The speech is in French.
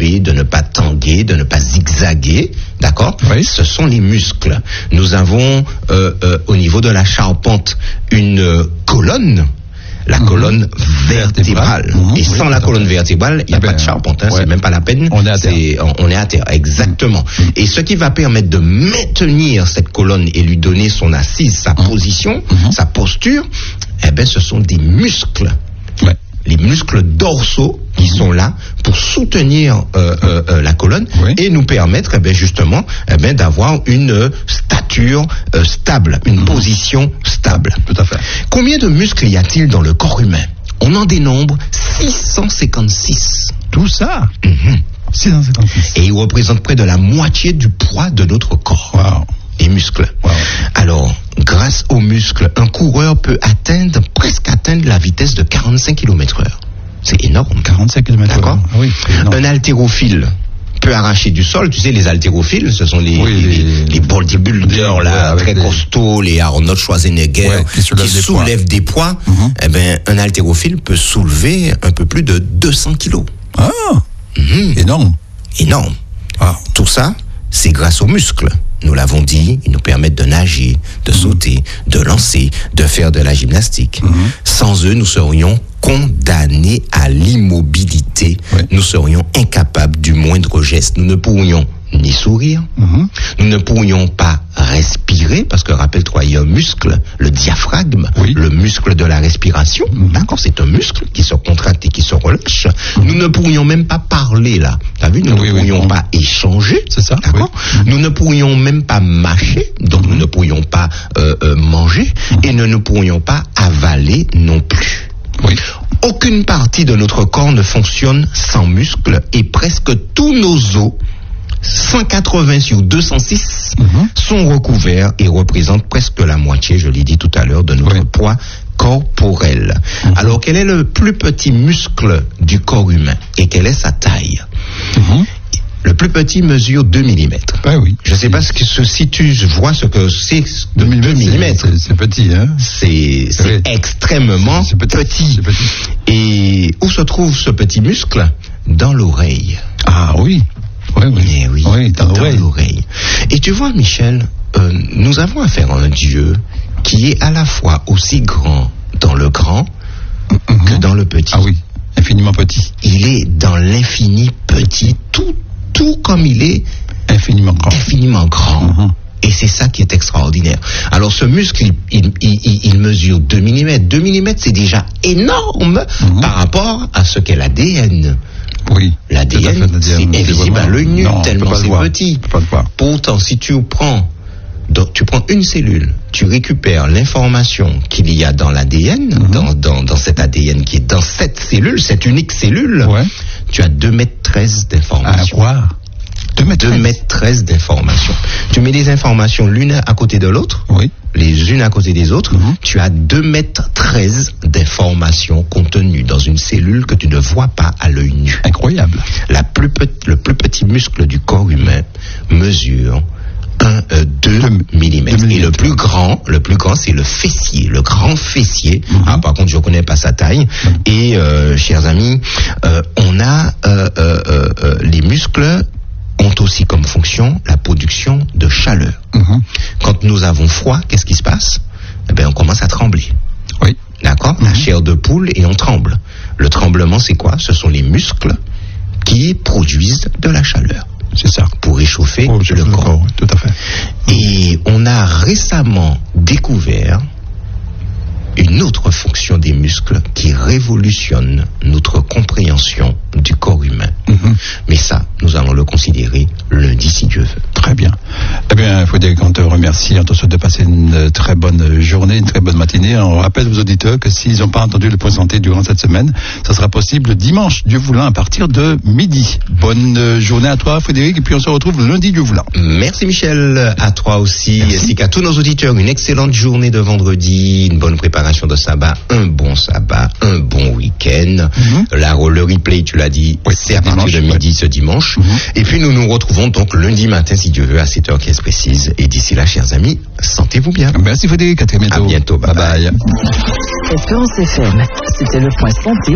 courber, de ne pas tanguer, de ne pas zigzaguer, d'accord ? Oui. Ce sont les muscles. Nous avons au niveau de la charpente une colonne. La colonne vertébrale. Et sans la colonne vertébrale, il n'y a pas de charpente. C'est même pas la peine. On est à terre. On est à terre, exactement. Et ce qui va permettre de maintenir cette colonne et lui donner son assise, sa position, sa posture, eh ben, ce sont des muscles. Ouais. Les muscles dorsaux qui sont là pour soutenir la colonne et nous permettre justement d'avoir une stature stable, une position stable. Tout à fait. Combien de muscles y a-t-il dans le corps humain ? On en dénombre 656. Tout ça 656. Et ils représentent près de la moitié du poids de notre corps. Wow. Les muscles. Wow. Alors, grâce aux muscles, un coureur peut presque atteindre la vitesse de 45 km/h. C'est énorme. 45 km/h. D'accord. Ah oui, un haltérophile peut arracher du sol. Tu sais, les haltérophiles, ce sont les bodybuilders là, très costauds, les Arnold Schwarzenegger, qui soulèvent des poids. Eh ben, un haltérophile peut soulever un peu plus de 200 kilos. Ah, énorme. Énorme. Ah. Tout ça, c'est grâce aux muscles. Nous l'avons dit, ils nous permettent de nager, de sauter, de lancer, de faire de la gymnastique. Sans eux, nous serions condamnés à l'immobilité. Nous serions incapables du moindre geste. Nous ne pourrions ni sourire, nous ne pourrions pas respirer, parce que rappelle-toi, il y a un muscle, le diaphragme, le muscle de la respiration, d'accord, c'est un muscle qui se contracte et qui se relâche. Nous ne pourrions même pas parler là, t'as vu, nous ne pourrions pas échanger, c'est ça, d'accord. Nous ne pourrions même pas mâcher, donc nous ne pourrions pas manger, et nous ne pourrions pas avaler non plus. Aucune partie de notre corps ne fonctionne sans muscles, et presque tous nos os, 180 sur 206 sont recouverts et représentent presque la moitié, je l'ai dit tout à l'heure, de notre poids corporel. Alors, quel est le plus petit muscle du corps humain et quelle est sa taille? Le plus petit mesure 2 mm. Je ne sais pas si tu vois ce que c'est 2 mm. C'est petit, hein? C'est extrêmement petit. Et où se trouve ce petit muscle? Dans l'oreille. Ah oui. Oui, dans l'oreille. Et tu vois, Michel, nous avons affaire à un Dieu qui est à la fois aussi grand dans le grand que dans le petit. Ah oui, infiniment petit. Il est dans l'infini petit, tout comme il est infiniment grand. Et c'est ça qui est extraordinaire. Alors ce muscle, il mesure 2 mm. 2 mm, c'est déjà énorme par rapport à ce qu'est l'ADN. Oui. L'ADN, c'est invisible à l'œil nu, tellement c'est petit. Pourtant, si tu prends une cellule, tu récupères l'information qu'il y a dans l'ADN, dans cet ADN qui est dans cette cellule, cette unique cellule, tu as 2,13 m d'informations. 2,13 m d'informations. Tu mets des informations l'une à côté de l'autre, les unes à côté des autres, tu as 2,13 m d'informations contenues dans une cellule que tu ne vois pas à l'œil nu. Incroyable. Le plus petit muscle du corps humain mesure 2 mm. Et le plus grand, c'est le fessier, le grand fessier. Ah, par contre, je ne connais pas sa taille. Et, chers amis, on a les muscles ont aussi comme fonction la production de chaleur. Quand nous avons froid, qu'est-ce qui se passe? Eh bien, on commence à trembler. D'accord? La chair de poule et on tremble. Le tremblement, c'est quoi? Ce sont les muscles qui produisent de la chaleur. C'est ça. Pour réchauffer le corps. Tout à fait. Et on a récemment découvert une autre fonction des muscles qui révolutionne notre compréhension du corps humain. Mais ça, nous allons le considérer lundi, si Dieu veut. Très bien. Eh bien, il faut dire qu'on te remercie. On te souhaite de passer une très bonne journée, une très bonne matinée. On rappelle aux auditeurs que s'ils n'ont pas entendu le point santé durant cette semaine, ça sera possible dimanche, Dieu voulant, à partir de midi. Bonne journée à toi, Frédéric, et puis on se retrouve lundi, Dieu voulant. Merci, Michel. À toi aussi, ainsi qu'à tous nos auditeurs. Une excellente journée de vendredi, une bonne préparation de sabbat, un bon sabbat, un bon week-end. Le replay, tu l'as dit, c'est à partir de midi ce dimanche. Et puis nous nous retrouvons donc lundi matin, si Dieu veut, à 7h15 précise. Et d'ici là, chers amis, sentez-vous bien. Merci Frédéric, à très bientôt. À bientôt, bye bye. Espérance FM, c'était le point santé.